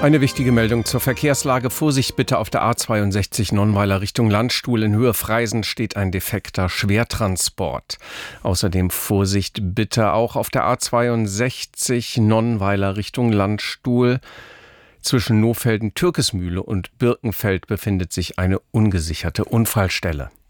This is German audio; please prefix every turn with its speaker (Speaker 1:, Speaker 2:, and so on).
Speaker 1: Eine wichtige Meldung zur Verkehrslage. Vorsicht bitte auf der A62 Nonnweiler Richtung Landstuhl. In Höhe Freisen steht ein defekter Schwertransport. Außerdem Vorsicht bitte auch auf der A62 Nonnweiler Richtung Landstuhl. Zwischen Nohfelden-Türkesmühle und Birkenfeld befindet sich eine ungesicherte Unfallstelle.